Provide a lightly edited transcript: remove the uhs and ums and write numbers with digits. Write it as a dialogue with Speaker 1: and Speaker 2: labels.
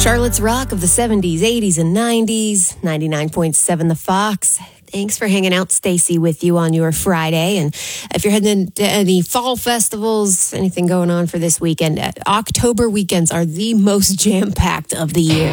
Speaker 1: Charlotte's Rock of the 70s, 80s, and 90s, 99.7 The Fox. Thanks for hanging out, Stacy, with you on your Friday. And if you're heading to any fall festivals, anything going on for this weekend, October weekends are the most jam-packed of the year.